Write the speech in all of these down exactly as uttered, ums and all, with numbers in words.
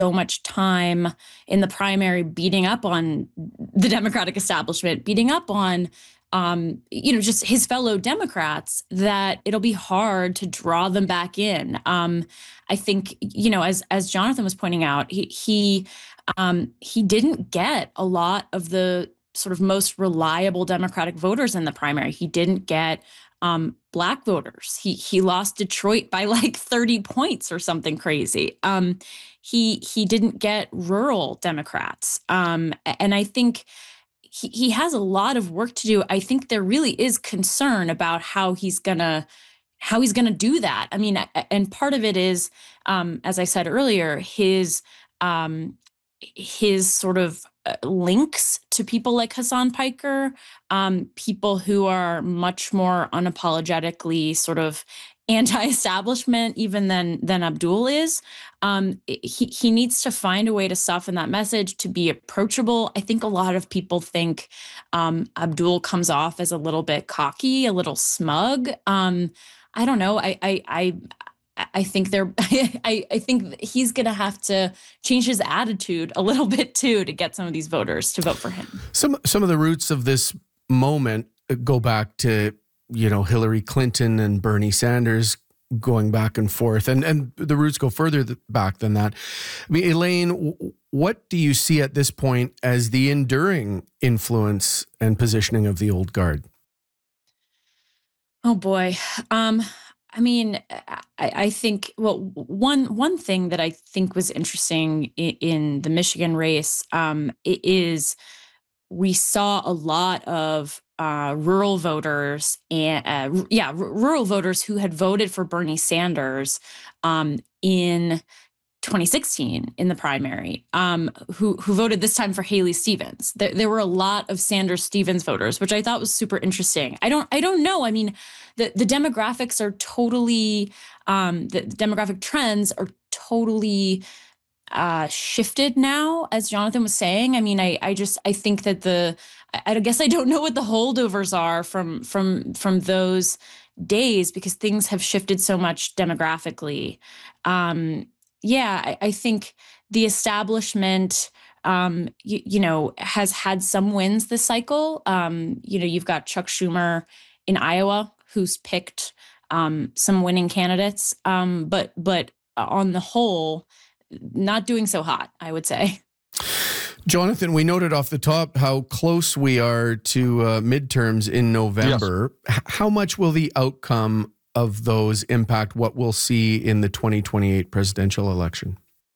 so much time in the primary beating up on the Democratic establishment, beating up on, um, you know, just his fellow Democrats, that it'll be hard to draw them back in. Um, I think, you know, as as Jonathan was pointing out, he he um, he didn't get a lot of the sort of most reliable Democratic voters in the primary. He didn't get um, Black voters. He he lost Detroit by like thirty points or something crazy. Um, he he didn't get rural Democrats, um, and I think he he has a lot of work to do. I think there really is concern about how he's gonna how he's gonna do that. I mean, and part of it is, um, as I said earlier, his um, his sort of uh, links to people like Hassan Piker, um, people who are much more unapologetically sort of anti-establishment even than than Abdul is. Um, he he needs to find a way to soften that message, to be approachable. I think a lot of people think um, Abdul comes off as a little bit cocky, a little smug. Um, I don't know. I I I, I think they're. I I think he's gonna have to change his attitude a little bit too to get some of these voters to vote for him. Some some of the roots of this moment go back to, you know, Hillary Clinton and Bernie Sanders going back and forth, and and the roots go further th- back than that. I mean, Elaine, w- what do you see at this point as the enduring influence and positioning of the old guard? Oh boy. Um, I mean, I, I think, well, one one thing that I think was interesting in, in the Michigan race, um, i- is we saw a lot of uh, rural voters and uh, r- yeah, r- rural voters who had voted for Bernie Sanders um, in twenty sixteen in the primary, um, who who voted this time for Haley Stevens. There, there were a lot of Sanders Stevens voters, which I thought was super interesting. I don't I don't know. I mean, the the demographics are totally um, the demographic trends are totally uh, shifted now, as Jonathan was saying. I mean, I I just I think that the I, I guess I don't know what the holdovers are from from from those days, because things have shifted so much demographically. Um, yeah, I, I think the establishment, um, you, you know, has had some wins this cycle. Um, you know, you've got Chuck Schumer in Iowa, who's picked um, some winning candidates, um, but but on the whole, not doing so hot, I would say. Jonathan, we noted off the top how close we are to uh, midterms in November. Yes. H- how much will the outcome of those impact what we'll see in the twenty twenty-eight presidential election?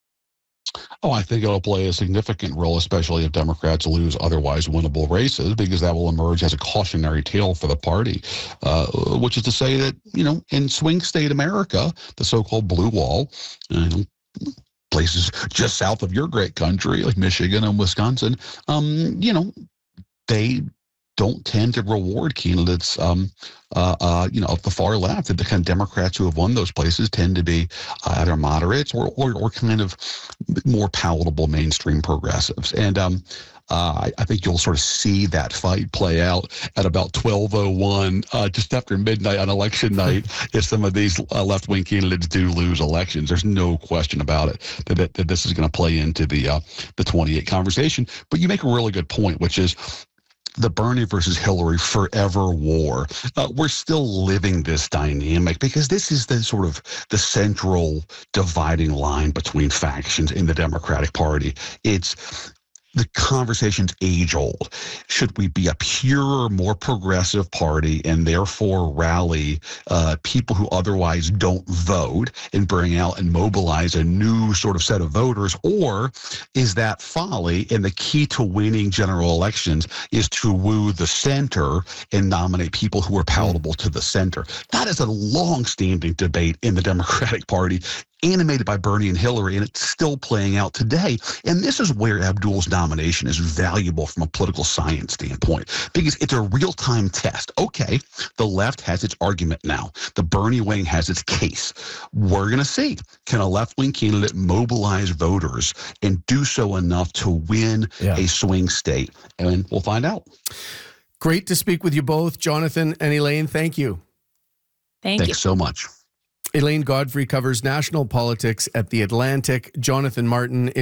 Oh, I think it'll play a significant role, especially if Democrats lose otherwise winnable races, because that will emerge as a cautionary tale for the party, uh, which is to say that, you know, in swing state America, the so-called blue wall, you know, places just south of your great country, like Michigan and Wisconsin, um, you know, they don't tend to reward candidates, um, uh, uh, you know, of the far left. The kind of Democrats who have won those places tend to be uh, either moderates or, or or kind of more palatable mainstream progressives. And um, uh, I, I think you'll sort of see that fight play out at about twelve oh one, uh, just after midnight on election night, if some of these uh, left-wing candidates do lose elections. There's no question about it that, that, that this is going to play into the uh, the twenty-eight conversation. But you make a really good point, which is the Bernie versus Hillary forever war. Uh, we're still living this dynamic because this is the sort of the central dividing line between factions in the Democratic Party. It's the conversation's age old. Should we be a purer, more progressive party and therefore rally uh, people who otherwise don't vote and bring out and mobilize a new sort of set of voters? Or is that folly, and the key to winning general elections is to woo the center and nominate people who are palatable to the center? That is a long-standing debate in the Democratic Party, animated by Bernie and Hillary, and it's still playing out today. And this is where Abdul's nomination is valuable from a political science standpoint, because it's a real-time test. Okay, the left has its argument now. The Bernie wing has its case. We're going to see, can a left-wing candidate mobilize voters and do so enough to win yeah. a swing state? And we'll find out. Great to speak with you both, Jonathan and Elaine. Thank you. Thank Thanks you. so much. Elaine Godfrey covers national politics at The Atlantic. Jonathan Martin is